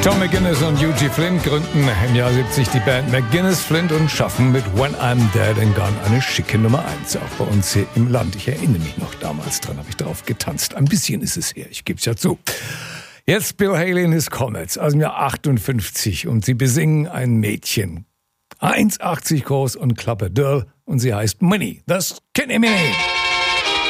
Tom McGuinness und Eugene Flint gründen im Jahr 70 die Band McGuinness Flint und schaffen mit When I'm Dead and Gone eine schicke Nummer 1, auch bei uns hier im Land. Ich erinnere mich noch damals dran, habe ich drauf getanzt. Ein bisschen ist es her, ich gebe es ja zu. Jetzt Bill Haley and his Comets aus dem Jahr 58 und sie besingen ein Mädchen. 1,80 groß und klapperdürr und sie heißt Minnie, das Skinny Minnie.